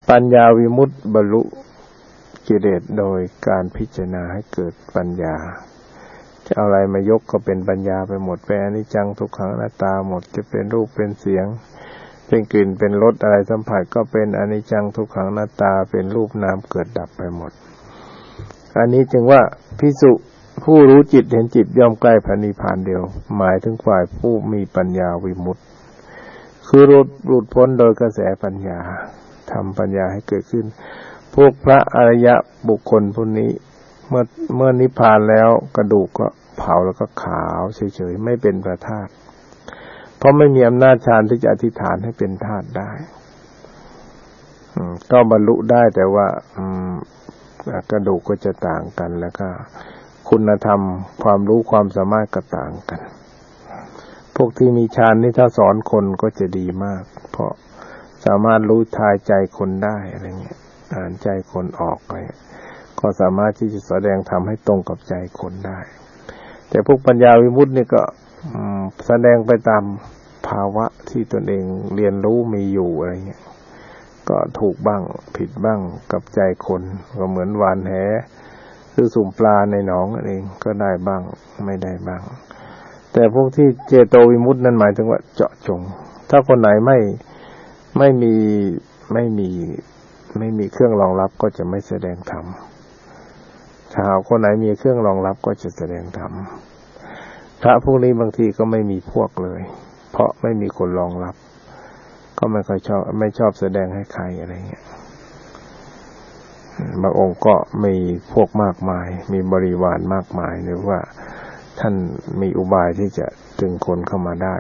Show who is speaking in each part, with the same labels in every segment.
Speaker 1: ปัญญาวิมุตติบรรลุกิเลสโดยการพิจารณาให้เกิดปัญญาจะเอาอะไรมายกก็เป็นปัญญาไปหมดเป็นอนิจจังทุกขังอนัตตาหมดจะเป็นรูปเป็นเสียงเป็นกลิ่นเป็นรสอะไรสัมผัสก็เป็นอนิจจังทุกขังอนัตตาเป็นรูปนามเกิดดับไปหมดอันนี้จึงว่าภิกษุผู้รู้จิตเห็นจิตย่อมใกล้พระนิพพานเดียวหมายถึงฝ่ายผู้มีปัญญาวิมุตติคือหลุดพ้นโดยกระแสปัญญาทำปัญญาให้เกิดขึ้นพวกพระอริยบุคคลพวกนี้เมื่อนิพพานแล้วกระดูกก็เผาแล้วก็ขาวเฉยๆไม่เป็นพระธาตุเพราะไม่มีอำนาจฌานที่จะอธิษฐานให้เป็นธาตุได้ก็บรรลุได้แต่ว่ากระดูกก็จะต่างกันแล้วก็คุณธรรมความรู้ความสามารถก็ต่างกันพวกที่มีฌานนี่ถ้าสอนคนก็จะดีมากเพราะสามารถรู้ทายใจคนได้อะไรเงี้ยอ่านใจคนออกอะไรก็สามารถที่จะแสดงธรรมให้ตรงกับใจคนได้แต่พวกปัญญาวิมุตตินี่ก็แสดงไปตามภาวะที่ตนเองเรียนรู้มีอยู่อะไรเงี้ยก็ถูกบ้างผิดบ้างกับใจคนก็เหมือนหวานแหคือสุ่มปลาในหนองนั่นเองก็ได้บ้างไม่ได้บ้างแต่พวกที่เจโตวิมุตตินั้นหมายถึงว่าเจาะจงถ้าคนไหนไม่มีเครื่องรองรับก็จะไม่แสดงธรรมถ้าคนไหนมีเครื่องรองรับก็จะแสดงธรรมพระพวกนี้บางทีก็ไม่มีพวกเลยเพราะไม่มีคนรองรับก็ไม่ชอบแสดงให้ใครอะไรเงี้ยบางองค์ก็มีพวกมากมายมีบริวารมากมายหรือว่าท่านมีอุบายที่จะดึงคนเข้ามาได้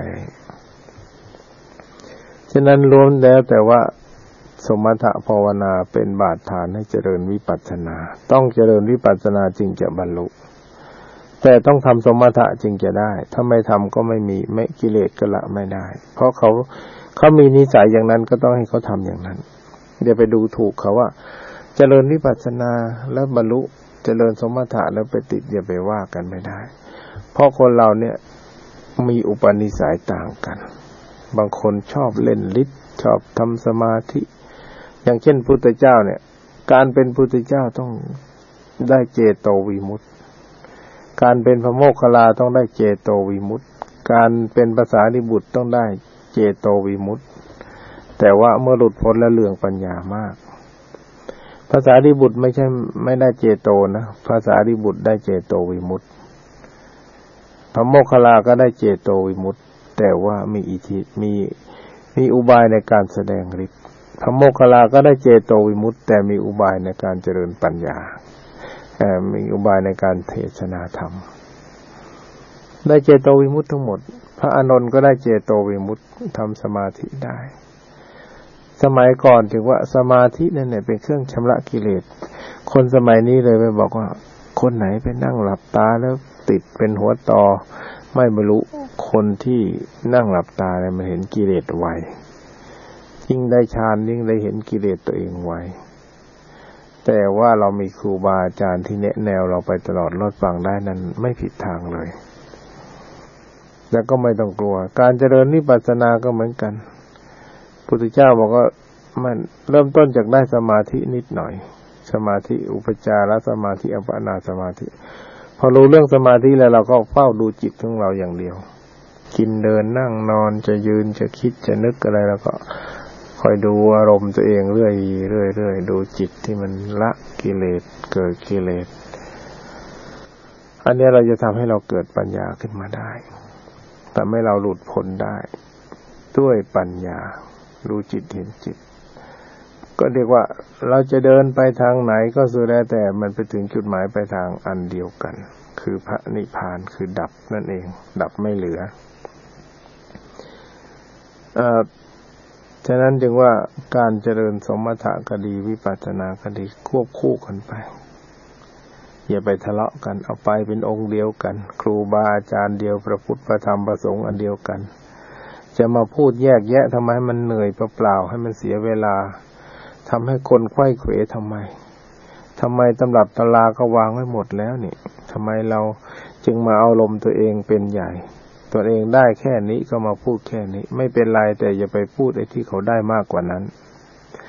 Speaker 1: ฉะนั้นล้วนแล้วแต่ว่าสมถะภาวนาเป็นบาตรฐานให้เจริญวิปัสสนาต้องเจริญวิปัสสนาจึงจะบรรลุแต่ต้องทำสมถะจึงจะได้ถ้าไม่ทำก็ไม่กิเลสก็ละไม่ได้เพราะเขามีนิสัยอย่างนั้นก็ต้องให้เขาทำอย่างนั้นอย่าไปดูถูกเขาว่าเจริญวิปัสสนาแล้วบรรลุเจริญสมถะแล้วไปติดอย่าไปว่ากันไม่ได้เพราะคนเราเนี่ยมีอุปนิสัยต่างกันบางคนชอบเล่นฤทธิ์ชอบทำสมาธิอย่างเช่นพุทธเจ้าเนี่ยการเป็นพุทธเจ้าต้องได้เจโตวิมุตติการเป็นพระโมคคัลลาต้องได้เจโตวิมุตติการเป็นภาษาริบุตรต้องได้เจโตวิมุตติแต่ว่าเมื่อหลุดพ้นแล้วเรื่องปัญญามากภาษาริบุตรไม่ได้เจโตนะภาษาริบุตรได้เจโตวิมุตติพระโมคคัลลาก็ได้เจโตวิมุตติแต่ว่ามีอิทธิมีอุบายในการแสดงฤทธิ์พระโมคคัลลาก็ได้เจโตวิมุตติแต่มีอุบายในการเจริญปัญญามีอุบายในการเทศนาธรรมได้เจโตวิมุตติทั้งหมดพระอานนท์ก็ได้เจโตวิมุตติทำสมาธิได้สมัยก่อนถึงว่าสมาธินั่นเนี่ยเป็นเครื่องชำระกิเลสคนสมัยนี้เลยไปบอกว่าคนไหนไปนั่งหลับตาแล้วติดเป็นหัวตอไม่บรรลุคนที่นั่งหลับตาเนี่ยมันเห็นกิเลสไวยิ่งได้ฌานยิ่งได้เห็นกิเลสตัวเองไวแต่ว่าเรามีครูบาอาจารย์ที่แนะแนวเราไปตลอดรอดฟังได้นั้นไม่ผิดทางเลยแล้วก็ไม่ต้องกลัวการเจริญวิปัสสนาก็เหมือนกันพุทธเจ้าบอกว่ามันเริ่มต้นจากได้สมาธินิดหน่อยสมาธิอุปจารสมาธิอัปปนาสมาธิพอรู้เรื่องสมาธิแล้วเราก็เฝ้าดูจิตของเราอย่างเดียวกินเดินนั่งนอนจะยืนจะคิดจะนึกอะไรแล้วก็คอยดูอารมณ์ตัวเองเรื่อยดูจิตที่มันละกิเลสเกิดกิเลสอันนี้เราจะทำให้เราเกิดปัญญาขึ้นมาได้ทำให้เราหลุดพ้นได้ด้วยปัญญารู้จิตเห็นจิตก็เรียกว่าเราจะเดินไปทางไหนก็สุดแล้วแต่มันไปถึงจุดหมายปลายทางอันเดียวกันคือพระนิพพานคือดับนั่นเองดับไม่เหลือฉะนั้นจึงว่าการเจริญสมถะก็ดีวิปัสสนาก็ดีควบคู่กันไปอย่าไปทะเลาะกันเอาไปเป็นองค์เดียวกันครูบาอาจารย์เดียวพระพุทธพระธรรมพระสงฆ์อันเดียวกันจะมาพูดแยกแยะทำไมมันเหนื่อยเปล่าๆให้มันเสียเวลาทำให้คนไขว้เขวทำไมตำรับตำราก็วางไว้หมดแล้วนี่ทำไมเราจึงมาเอาลมตัวเองเป็นใหญ่ตัวเองได้แค่นี้ก็มาพูดแค่นี้ไม่เป็นไรแต่อย่าไปพูดไอ้ที่เขาได้มากกว่านั้น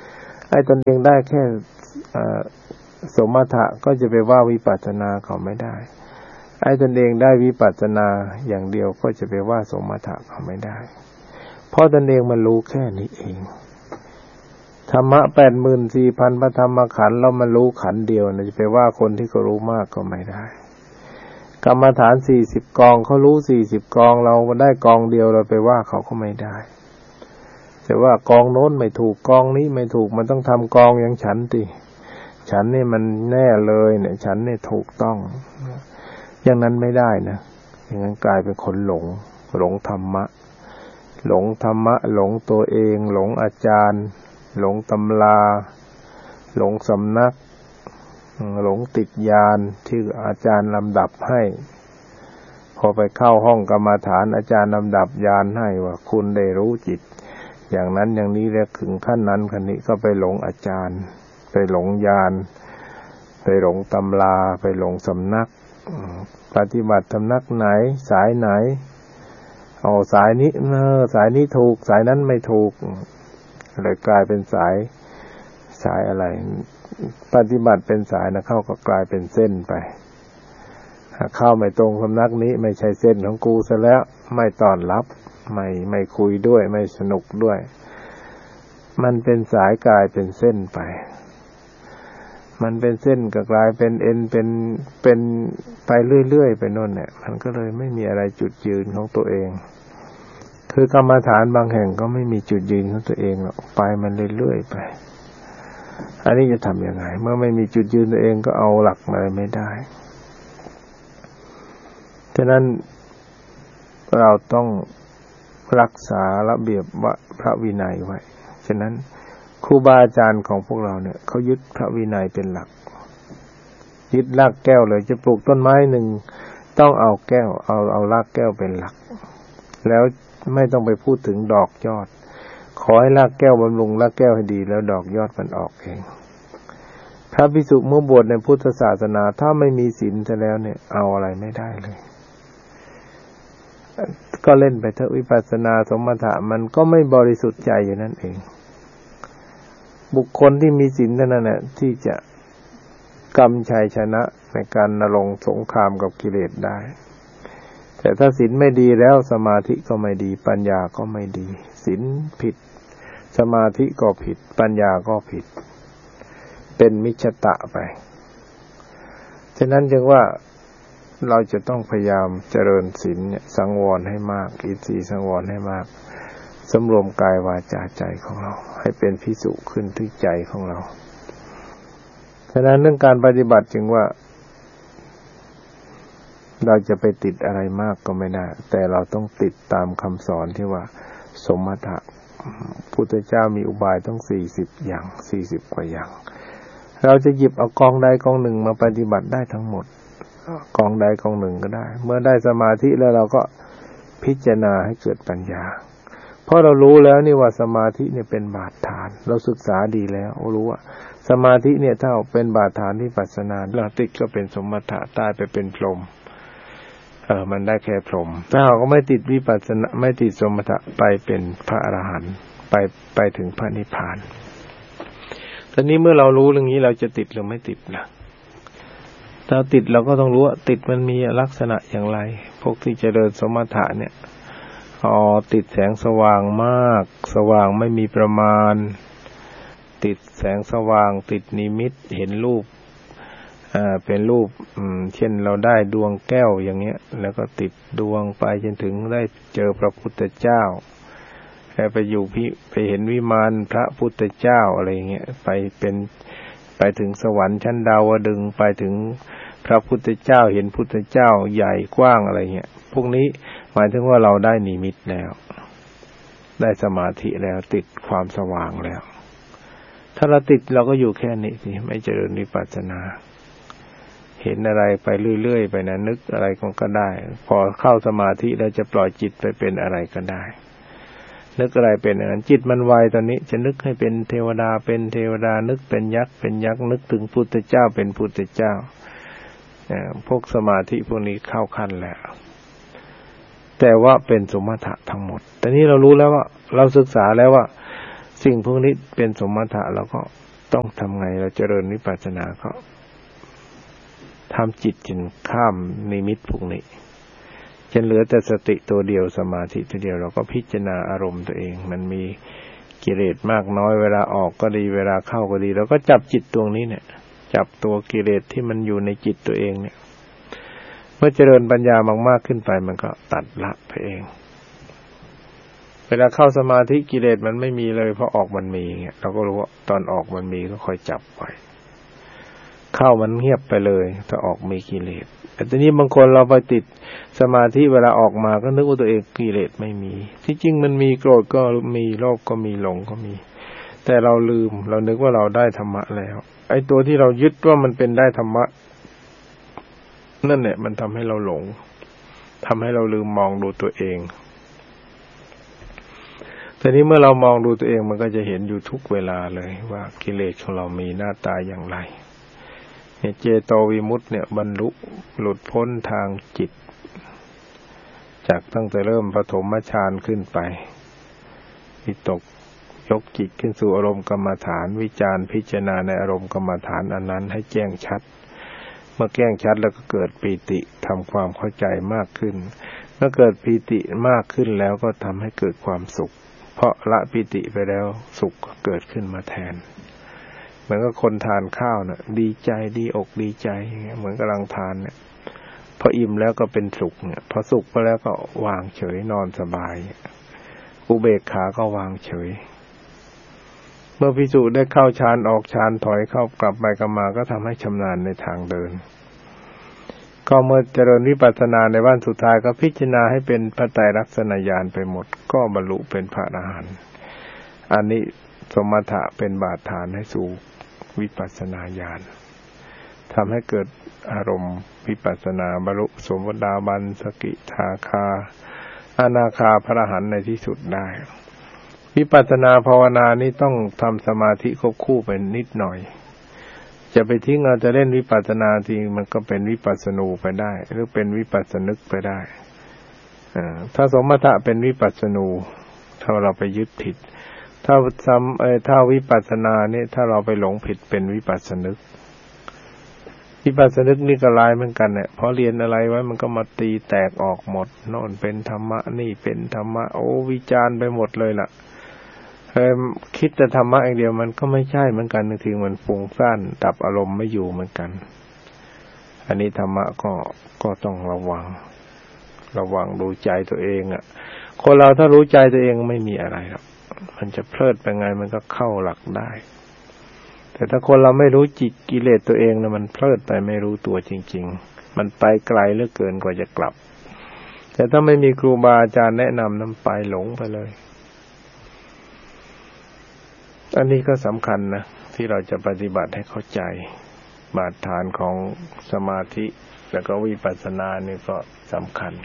Speaker 1: ไอ้ตนเองได้แค่สมถะก็จะไปว่าวิปัสสนาเขาไม่ได้ไอ้ตนเองได้วิปัสสนาอย่างเดียวก็จะไปว่าสมถะเขาไม่ได้เพราะตนเองมันรู้แค่นี้เองธรรมะ 84,000 พระธรรมขันธ์เรามันรู้ขันธ์เดียวนะจะไปว่าคนที่เขารู้มากก็ไม่ได้กรรมฐาน40 กองเขารู้40 กองเราได้กองเดียวเราไปว่าเขาก็ไม่ได้แต่ว่ากองโน้นไม่ถูกกองนี้ไม่ถูกมันต้องทำกองอย่างฉันติฉันนี่มันแน่เลยเนี่ยฉันนี่ถูกต้องอย่างนั้นไม่ได้นะอย่างนั้นกลายเป็นคนหลงธรรมะหลงธรรมะหลงตัวเองหลงอาจารย์หลงตำราหลงสำนักหลงติดญาณที่อาจารย์ลำดับให้พอไปเข้าห้องกรรมฐานอาจารย์ลำดับญาณให้ว่าคุณได้รู้จิตอย่างนั้นอย่างนี้แล้วถึงขั้นนั้นขั้นนี้ก็ไปหลงอาจารย์ไปหลงญาณไปหลงตำราไปหลงสำนักปฏิบัติสำนักไหนสายไหนสายนี้สายนี้ถูกสายนั้นไม่ถูกเลยกลายเป็นสายอะไรปฏิบัติเป็นสายนะเข้าก็กลายเป็นเส้นไปเข้าไม่ตรงสำนักนี้ไม่ใช่เส้นของกูซะแล้วไม่ต้อนรับไม่คุยด้วยไม่สนุกด้วยมันเป็นสายกลายเป็นเส้นไปมันเป็นเส้นก็กลายเป็นเอ็นเป็นไปเรื่อยๆไปโน่นเนี่ยมันก็เลยไม่มีอะไรจุดยืนของตัวเองคือกรรมฐานบางแห่งก็ไม่มีจุดยืนของตัวเองหรอกไปมันเรื่อยๆไปอันนี้จะทำยังไงเมื่อไม่มีจุดยืนตัวเองก็เอาหลักอะไรไม่ได้ฉะนั้นเราต้องรักษาระเบียบพระวินัยไว้ฉะนั้นครูบาอาจารย์ของพวกเราเนี่ยเขายึดพระวินัยเป็นหลักยึดรากแก้วเลยจะปลูกต้นไม้หนึ่งต้องเอาแก้วเอารากแก้วเป็นหลักแล้วไม่ต้องไปพูดถึงดอกยอดขอให้รากแก้วบำรุงรากแก้วให้ดีแล้วดอกยอดมันออกเองพระภิกษุเมื่อบวชในพุทธศาสนาถ้าไม่มีศีลซะแล้วเนี่ยเอาอะไรไม่ได้เลยก็เล่นไปเถอะวิปัสสนาสมถะมันก็ไม่บริสุทธิ์ใจอยู่นั่นเองบุคคลที่มีศีลนั่นแหละที่จะกำชัยชนะในการนรงสงครามกับกิเลสได้แต่ถ้าศีลไม่ดีแล้วสมาธิก็ไม่ดีปัญญาก็ไม่ดีศีลผิดสมาธิก็ผิดปัญญาก็ผิดเป็นมิจฉตะไปฉะนั้นจึงว่าเราจะต้องพยายามเจริญศีลเนี่ยสังวรให้มากอินทรีย์สังวรให้มากสำรวมกายวาจาใจของเราให้เป็นภิกษุขึ้นที่ใจของเราฉะนั้นเรื่องการปฏิบัติจึงว่าเราจะไปติดอะไรมากก็ไม่ได้แต่เราต้องติดตามคำสอนที่ว่าสมถะพุทธเจ้ามีอุบายต้อง40 อย่าง40 กว่าอย่างเราจะหยิบเอากองใดกองหนึ่งมาปฏิบัติได้ทั้งหมดกองใดกองหนึ่งก็ได้เมื่อได้สมาธิแล้วเราก็พิจารณาให้เกิดปัญญาเพราะเรารู้แล้วนี่ว่าสมาธิเนี่ยเป็นบาดฐานเราศึกษาดีแล้วรู้ว่าสมาธิเนี่ยถ้าเป็นบาดฐานวิปัสสนาเราติดก็เป็นสมถะตายไปเป็นพรหมมันได้แค่พรหมถ้าเราก็ไม่ติดวิปัสสนาไม่ติดสมถะไปเป็นพระอรหันต์ไปถึงพระนิพพานตอนนี้เมื่อเรารู้เรื่องนี้เราจะติดหรือไม่ติดนะถ้าติดเราก็ต้องรู้ว่าติดมันมีลักษณะอย่างไรพวกที่เจริญสมถะเนี่ยติดแสงสว่างมากสว่างไม่มีประมาณติดแสงสว่างติดนิมิตเห็นรูปเป็นรูปเช่นเราได้ดวงแก้วอย่างเงี้ยแล้วก็ติดดวงไปจนถึงได้เจอพระพุทธเจ้าไปอยู่ไปเห็นวิมานพระพุทธเจ้าอะไรอย่างเงี้ยไปถึงสวรรค์ชั้นดาวดึงส์ไปถึงพระพุทธเจ้าเห็นพุทธเจ้าใหญ่กว้างอะไรเงี้ยพวกนี้หมายถึงว่าเราได้นิมิตแล้วได้สมาธิแล้วติดความสว่างแล้วถ้าเราติดเราก็อยู่แค่นี้สิไม่เจริญวิปัสสนาเห็นอะไรไปเรื่อยๆไปนะนึกอะไรก็ได้พอเข้าสมาธิแล้วจะปล่อยจิตไปเป็นอะไรก็ได้นึกอะไรเป็นอย่างนั้นจิตมันไวตอนนี้จะนึกให้เป็นเทวดาเป็นเทวดานึกเป็นยักษ์เป็นยักษ์นึกถึงพุทธเจ้าเป็นพุทธเจ้าพวกสมาธิพวกนี้เข้าขั้นแล้วแต่ว่าเป็นสมถะทั้งหมดแต่นี้เรารู้แล้วว่าเราศึกษาแล้วว่าสิ่งพวกนี้เป็นสมถะเราก็ต้องทำไงเราเจริญวิปัสสนาก็ทำจิตจนข้ามนิมิตพวกนี้จนเหลือแต่สติตัวเดียวสมาธิตัวเดียวเราก็พิจารณาอารมณ์ตัวเองมันมีกิเลสมากน้อยเวลาออกก็ดีเวลาเข้าก็ดีเราก็จับจิตตรงนี้เนี่ยจับตัวกิเลสที่มันอยู่ในจิตตัวเองเนี่ยเมื่อเจริญปัญญามากๆขึ้นไปมันก็ตัดละไปเองเวลาเข้าสมาธิกิเลสมันไม่มีเลยเพราะออกมันมีเงี้ยเราก็รู้ว่าตอนออกมันมีก็ค่อยจับไว้เข้ามันเงียบไปเลยถ้าออกมีกิเลสแต่ทีนี้บางคนเราไปติดสมาธิเวลาออกมาก็นึกว่าตัวเองกิเลสไม่มีที่จริงมันมีโกรธก็มีโลภก็มีหลงก็มีแต่เราลืมเรานึกว่าเราได้ธรรมะแล้วไอ้ตัวที่เรายึดว่ามันเป็นได้ธรรมะนั่นแหละมันทำให้เราหลงทำให้เราลืมมองดูตัวเองทีนี้เมื่อเรามองดูตัวเองมันก็จะเห็นอยู่ทุกเวลาเลยว่ากิเลสของเรามีหน้าตาอย่างไรเจโตวิมุตติเนี่ยบรรลุหลุดพ้นทางจิตจากตั้งแต่เริ่มปฐมฌานขึ้นไปวิตกยกจิตขึ้นสู่อารมณ์กรรมฐานวิจารพิจารณาในอารมณ์กรรมฐานอันนั้นให้แจ้งชัดเมื่อแจ้งชัดแล้วก็เกิดปีติทำความเข้าใจมากขึ้นเมื่อเกิดปีติมากขึ้นแล้วก็ทำให้เกิดความสุขเพราะละปีติไปแล้วสุขก็เกิดขึ้นมาแทนเหมือนกับคนทานข้าวน่ะดีใจดีอกดีใจเหมือนกำลังทานเนี่ยพออิ่มแล้วก็เป็นสุขเนี่ยพอสุขไปแล้วก็วางเฉยนอนสบายอุเบกขาก็วางเฉยเมื่อภิกษุได้เข้าฌานออกฌานถอยเข้ากลับไปกลับมาก็ทำให้ชำนาญในทางเดินก็เมื่อเจริญวิปัสสนาในวันสุดท้ายก็พิจารณาให้เป็นพระไตรลักษณญาณไปหมดก็บรรลุเป็นพระอรหันต์อันนี้สมถะเป็นบาดฐานให้สู่วิปัสสนาญาณทำให้เกิดอารมณ์วิปัสสนาบรรลุโสดาบันสกิทาคาอนาคาพระอรหันต์ในที่สุดได้วิปัสสนาภาวนานี่ต้องทำสมาธิควบคู่ไปนิดหน่อยจะไปทิ้งเราจะเล่นวิปัสสนาทีมันก็เป็นวิปัสสนูไปได้หรือเป็นวิปัสสนึกไปได้ถ้าสมถะเป็นวิปัสสนูถ้าเราไปยึดผิดถ้าวิปัสสนาเนี่ยถ้าเราไปหลงผิดเป็นวิปัสสนึกวิปัสสนึกนี่ก็ลายเหมือนกันเนี่ยพอเรียนอะไรไว้มันก็มาตีแตกออกหมดโน่นเป็นธรรมะนี่เป็นธรรมะโอ้วิจารณ์ไปหมดเลยล่ะคิดแต่ธรรมะอย่างเดียวมันก็ไม่ใช่เหมือนกันบางทีมันฟุ้งซ่านดับอารมณ์ไม่อยู่เหมือนกันอันนี้ธรรมะก็ต้องระวังดูใจตัวเองอ่ะคนเราถ้ารู้ใจตัวเองไม่มีอะไรหรอกมันจะเพลิดไปไงมันก็เข้าหลักได้แต่ถ้าคนเราไม่รู้จิตกิเลสตัวเองนะมันเพลิดไปไม่รู้ตัวจริงๆมันไปไกลเหลือเกินกว่าจะกลับแต่ถ้าไม่มีครูบาอาจารย์แนะนำนั้นไปหลงไปเลยอันนี้ก็สำคัญนะที่เราจะปฏิบัติให้เข้าใจบาดฐานของสมาธิแล้วก็วิปัสสนานี่ก็สำคัญ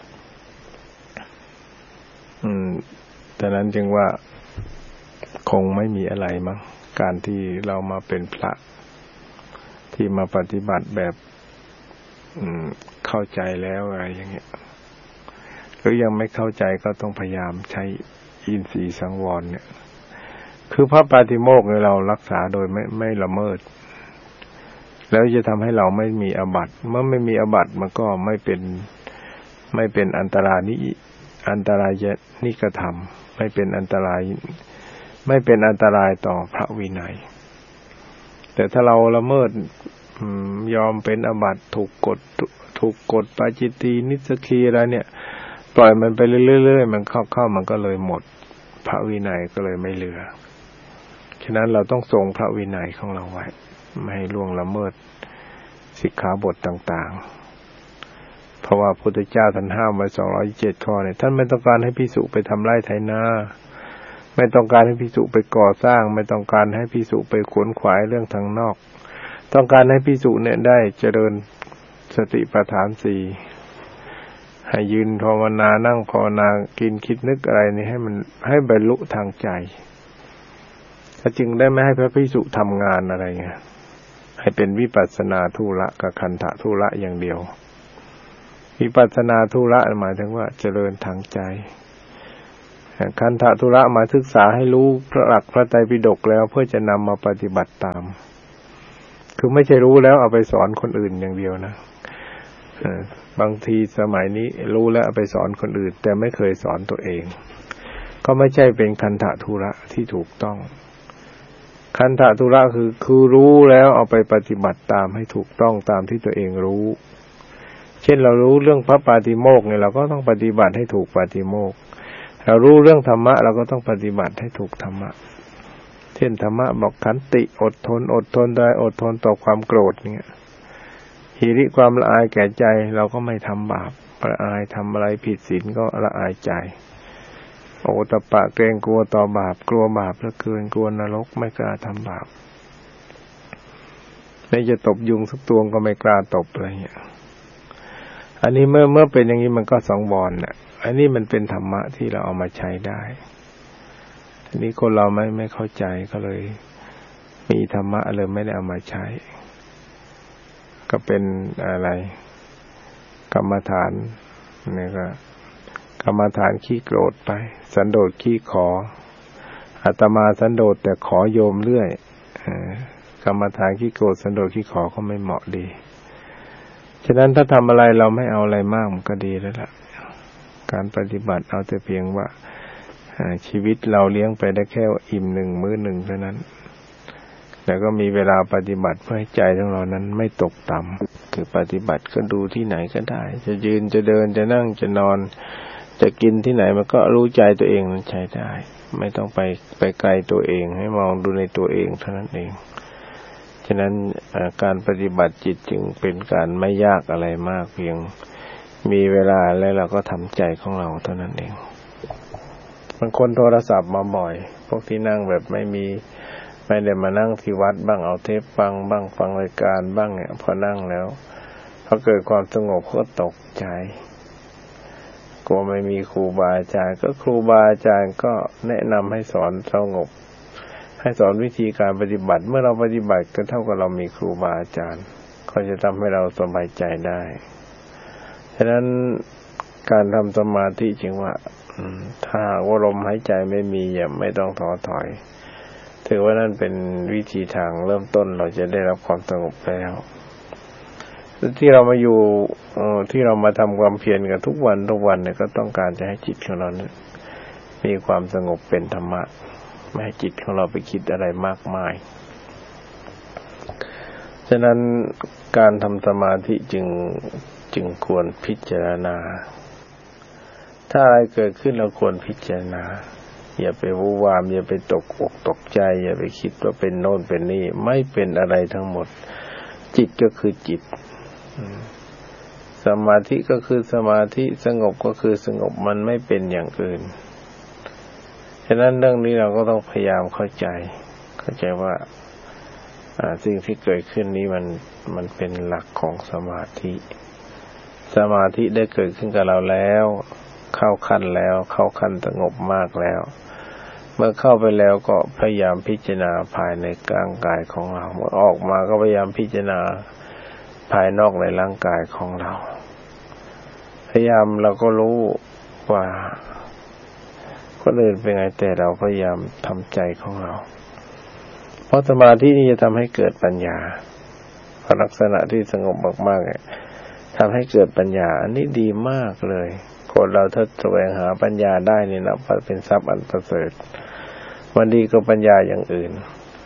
Speaker 1: แต่นั้นจึงว่าคงไม่มีอะไรมั้งการที่เรามาเป็นพระที่มาปฏิบัติแบบเข้าใจแล้วอะไรอย่างเงี้ยหรือยังไม่เข้าใจก็ต้องพยายามใช้อินทรีย์สังวรเนี่ยคือพระปาฏิโมกข์เนี่ยเรารักษาโดยไม่ละเมิดแล้วจะทำให้เราไม่มีอาบัติเมื่อไม่มีอาบัติมันก็ไม่เป็นอันตรายนิกธรรมไม่เป็นอันตรายต่อพระวินัยแต่ถ้าเราละเมิดยอมเป็นอาบัติถูกกฎปาจิตตีนิสกีอะไรเนี่ยปล่อยมันไปเรื่อยๆมันเข้ามันก็เลยหมดพระวินัยก็เลยไม่เหลือฉะนั้นเราต้องทรงพระวินัยของเราไว้ไม่ให้ล่วงละเมิดสิกขาบทต่างๆเพราะว่าพระพุทธเจ้าท่านห้ามไว้227ข้อเนี่ยท่านไม่ต้องการให้ภิกษุไปทำไร่ไถนาไม่ต้องการให้ภิกษุไปก่อสร้างไม่ต้องการให้ภิกษุไปขวนขวายเรื่องทางนอกต้องการให้ภิกษุเนี่ยได้เจริญสติปัฏฐาน4ให้ยืนภาวนานั่งภาวนากินคิดนึกอะไรนี่ให้บรรลุทางใจถ้าจึงได้ไม่ให้พระภิกษุทำงานอะไรเงี้ยให้เป็นวิปัสสนาธุระกับคันธธุระอย่างเดียววิปัสสนาธุระหมายถึงว่าเจริญทางใจคันธทุระมาศึกษาให้รู้พระหลักพระไตรปิฎกแล้วเพื่อจะนำมาปฏิบัติตามคือไม่ใช่รู้แล้วเอาไปสอนคนอื่นอย่างเดียวนะบางทีสมัยนี้รู้แล้วเอาไปสอนคนอื่นแต่ไม่เคยสอนตัวเองก็ไม่ใช่เป็นคันธทุระที่ถูกต้องคันธทุระคือรู้แล้วเอาไปปฏิบัติตามให้ถูกต้องตามที่ตัวเองรู้เช่นเรารู้เรื่องพระปาติโมกข์เนี่ยเราก็ต้องปฏิบัติให้ถูกปาติโมกข์เรารู้เรื่องธรรมะเราก็ต้องปฏิบัติให้ถูกธรรมะเช่นธรรมะบอกขันติอดทนได้อดทนต่อความโกรธเนี่ยหิริความละอายแก่ใจเราก็ไม่ทำบาปละอายทำอะไรผิดศีลก็ละอายใจโอตตัปปะเกรงกลัวต่อบาปกลัวบาปเหลือเกินกลัวนรกไม่กล้าทำบาปไม่จะตบยุงสักตัวก็ไม่กล้าตบอะไรเงี้ยอันนี้เมื่อเป็นอย่างนี้มันก็สังวรน่ะอันนี้มันเป็นธรรมะที่เราเอามาใช้ได้ทีนี้คนเราไม่เข้าใจก็เลยมีธรรมะเลยไม่ได้เอามาใช้ก็เป็นอะไรกรรมฐานนี่ก็กรรมฐานขี้โกรธไปสันโดษขี้ขออาตมาสันโดษแต่ขอโยมเรื่อยกรรมฐานขี้โกรธสันโดษขี้ขอก็ไม่เหมาะดีฉะนั้นถ้าทำอะไรเราไม่เอาอะไรมากมันก็ดีแล้วล่ะการปฏิบัติเอาแต่เพียงว่าชีวิตเราเลี้ยงไปได้แค่อิ่มหนึ่งมื้อหนึ่งเท่านั้นแล้วก็มีเวลาปฏิบัติเพื่อให้ใจของเรานั้นไม่ตกต่ำคือปฏิบัติก็ดูที่ไหนก็ได้จะยืนจะเดินจะนั่งจะนอนจะกินที่ไหนมันก็รู้ใจตัวเองนั้นใช้ได้ไม่ต้องไปไกลตัวเองให้มองดูในตัวเองเท่านั้นเองฉะนั้นการปฏิบัติจิตจึงเป็นการไม่ยากอะไรมากเพียงมีเวลาแล้วเราก็ทำใจของเราเท่านั้นเองบางคนโทรศัพท์มาบ่อยพวกที่นั่งแบบไม่ได้มานั่งที่วัดบ้างเอาเทปฟังบ้างฟังรายการบ้างเนี่ยพอนั่งแล้วพอเกิดความสงบก็ตกใจกลัวไม่มีครูบาอาจารย์ก็ครูบาอาจารย์ก็แนะนำให้สอนสงบให้สอนวิธีการปฏิบัติเมื่อเราปฏิบัติก็เท่ากับเรามีครูบาอาจารย์ก็จะทำให้เราสบายใจได้ฉะนั้นการทำสมาธิจึงว่าถ้าว่าลมหายใจไม่มีอย่าไม่ต้องท้อถอยถือว่านั่นเป็นวิธีทางเริ่มต้นเราจะได้รับความสงบแล้วที่เรามาอยู่ที่เรามาทำความเพียรกันทุกวันเนี่ยก็ต้องการจะให้จิตของเรานั้นมีความสงบเป็นธรรมะไม่ให้จิตของเราไปคิดอะไรมากมายฉะนั้นการทำสมาธิจึงควรพิจารณาถ้าอะไรเกิดขึ้นเราควรพิจารณาอย่าไปวู่วามอย่าไปตกอกตกใจอย่าไปคิดว่าเป็นโน่นเป็นนี่ไม่เป็นอะไรทั้งหมดจิตก็คือจิตสมาธิก็คือสมาธิสงบก็คือสงบมันไม่เป็นอย่างอื่นฉะนั้นเรื่องนี้เราก็ต้องพยายามเข้าใจว่าสิ่งที่เกิดขึ้นนี้มันเป็นหลักของสมาธิได้เกิดขึ้นกับเราแล้วเข้าขั้นสงบมากแล้วเมื่อเข้าไปแล้วก็พยายามพิจารณาภายในร่างกายของเราเมื่อออกมาก็พยายามพิจารณาภายนอกในร่างกายของเราพยายามเราก็รู้ว่าคนอื่นเป็นไงแต่เราพยายามทำใจของเราเพราะสมาธินี่จะทำให้เกิดปัญญาลักษณะที่สงบมากๆทำให้เกิดปัญญาอันนี้ดีมากเลยคนเราถ้าแสวงหาปัญญาได้นี่นะเป็นทรัพย์อันประเสริฐมันดีกว่าปัญญาอย่างอื่น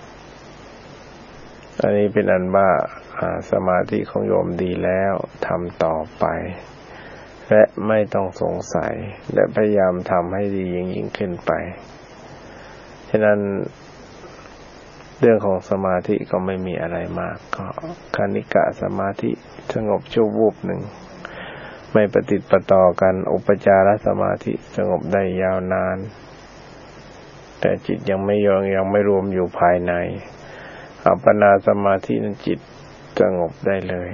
Speaker 1: อันนี้เป็นอันว่าสมาธิของโยมดีแล้วทำต่อไปและไม่ต้องสงสัยและพยายามทำให้ดียิ่งขึ้นไปฉะนั้นเรื่องของสมาธิก็ไม่มีอะไรมากก็คณิกะสมาธิสงบชั่ววูบหนึ่งไม่ประติดประต่อกันอุปจารสมาธิสงบได้ยาวนานแต่จิตยังไม่รวมอยู่ภายในอัปปนาสมาธินั้นจิตสงบได้เลย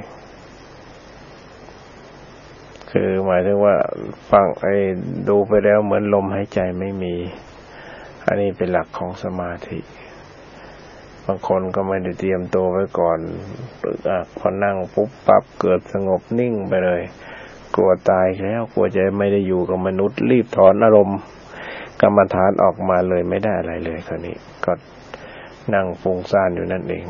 Speaker 1: คือหมายถึงว่าฟังดูไปแล้วเหมือนลมหายใจไม่มีอันนี้เป็นหลักของสมาธิบางคนก็ไม่ได้เตรียมตัวไว้ก่อนพอนั่งปุ๊บปั๊บเกิดสงบนิ่งไปเลยกลัวตายแล้วกลัวจะไม่ได้อยู่กับมนุษย์รีบถอนอารมณ์กรรมฐานออกมาเลยไม่ได้อะไรเลยคราวนี้ก็นั่งฟุ้งซ่านอยู่นั่นเอง